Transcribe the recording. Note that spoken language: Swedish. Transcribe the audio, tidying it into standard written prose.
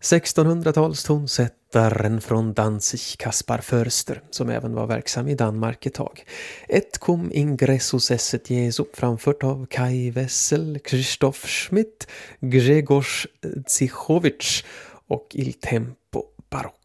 1600-tals tonsättaren från Danzig, Kaspar Förster, som även var verksam i Danmark ett tag. Ett cum ingressus esset Jesu, framfört av Kai Wessel, Krzysztof Schmidt, Grzegorz Zichowicz och Il Tempo Barocco.